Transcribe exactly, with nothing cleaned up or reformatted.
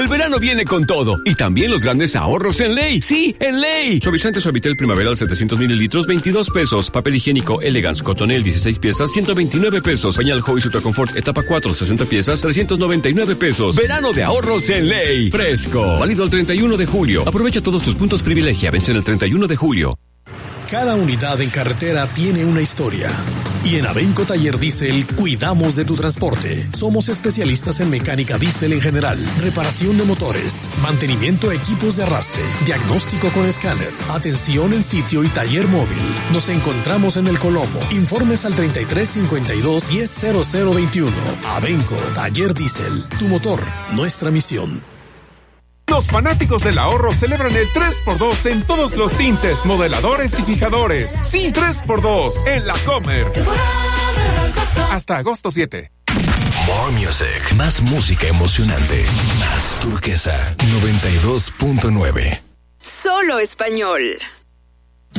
El verano viene con todo. Y también los grandes ahorros en Ley. ¡Sí, en Ley! Suavizante Suavitel Primaveral setecientos mililitros, veintidós pesos. Papel higiénico Elegance Cotonel dieciséis piezas, ciento veintinueve pesos. Pañal Joy Ultra Confort etapa cuatro, sesenta piezas, trescientos noventa y nueve pesos. Verano de ahorros en Ley. Fresco. Válido el treinta y uno de julio. Aprovecha todos tus puntos privilegia. Vence el treinta y uno de julio. Cada unidad en carretera tiene una historia. Y en Abenco Taller Diesel cuidamos de tu transporte. Somos especialistas en mecánica diésel en general, reparación de motores, mantenimiento de equipos de arrastre, diagnóstico con escáner, atención en sitio y taller móvil. Nos encontramos en El Colomo. Informes al treinta y tres cincuenta y dos diez cero cero veintiuno. Abenco Taller Diesel. Tu motor, nuestra misión. Los fanáticos del ahorro celebran el tres por dos en todos los tintes, modeladores y fijadores. Sí, tres por dos en La Comer. Hasta agosto siete. More Music. Más música emocionante. Más Turquesa. noventa y dos punto nueve. Solo español.